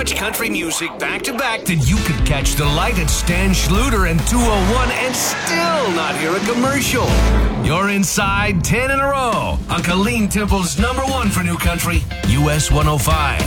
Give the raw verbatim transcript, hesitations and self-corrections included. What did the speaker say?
much country music back to back that you could catch the light at Stan Schluter and two oh one and still not hear a commercial. You're inside ten in a row on Colleen Temple's number one for new country, U S one oh five.